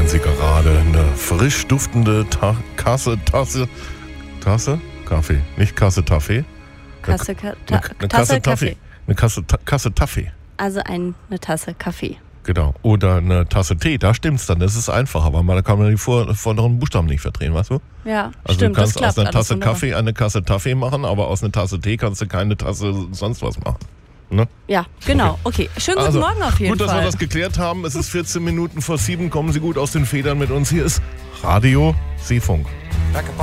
Sie gerade eine frisch duftende Tasse Kaffee, nicht Kasse Taffee. Tasse Kaffee. Eine Kasse Taffee. Also eine Tasse Kaffee. Genau. Oder eine Tasse Tee, da stimmt's dann. Das ist einfacher, weil da kann man die vorderen Buchstaben nicht verdrehen, weißt du? Ja, also stimmt, du kannst das klappt aus einer Tasse wunderbar. Kaffee eine Kasse Taffee machen, aber aus einer Tasse Tee kannst du keine Tasse sonst was machen. Ne? Ja, genau. Okay. Schönen guten Morgen auf jeden Fall. Gut, dass wir das geklärt haben. Es ist 14 Minuten vor 7. Kommen Sie gut aus den Federn mit uns. Hier ist Radio Seefunk.